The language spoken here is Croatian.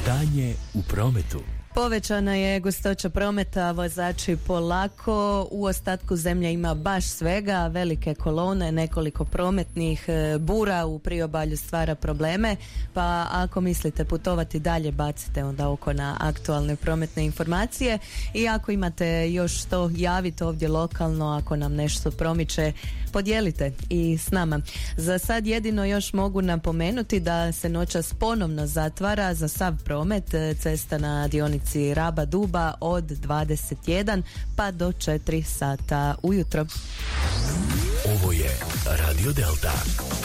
Stanje u prometu. Povećana je gustoća prometa, vozači polako, u ostatku zemlje ima baš svega, velike kolone, nekoliko prometnih bura u priobalju stvara probleme, pa ako mislite putovati dalje, bacite onda oko na aktualne prometne informacije i ako imate još što javite ovdje lokalno, ako nam nešto promiče, podijelite i s nama. Za sad jedino još mogu napomenuti da se noćas ponovno zatvara za sav promet cesta na dionici Raba-Duba od 21 pa do 4 sata ujutro. Ovo je Radio Delta.